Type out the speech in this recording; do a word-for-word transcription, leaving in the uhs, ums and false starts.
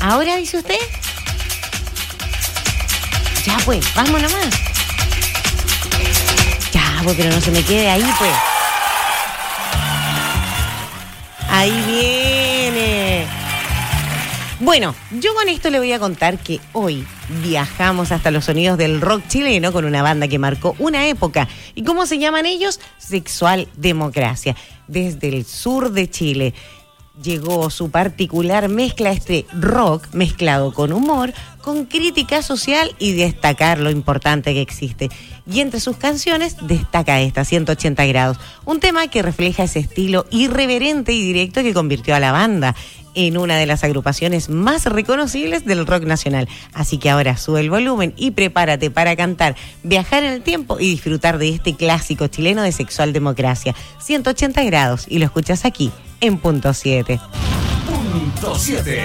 ¿Ahora dice usted? Ya pues, vamos nomás. Ya, pues, pero no se me quede ahí, pues. Ahí viene. Bueno, yo con esto le voy a contar que hoy viajamos hasta los sonidos del rock chileno con una banda que marcó una época. ¿Y cómo se llaman ellos? Sexual Democracia. Desde el sur de Chile llegó su particular mezcla, este rock mezclado con humor, con crítica social y destacar lo importante que existe. Y entre sus canciones destaca esta, ciento ochenta grados, un tema que refleja ese estilo irreverente y directo que convirtió a la banda en una de las agrupaciones más reconocibles del rock nacional. Así que ahora sube el volumen y prepárate para cantar, viajar en el tiempo y disfrutar de este clásico chileno de Sexual Democracia, ciento ochenta grados, y lo escuchas aquí en Punto siete. Punto siete.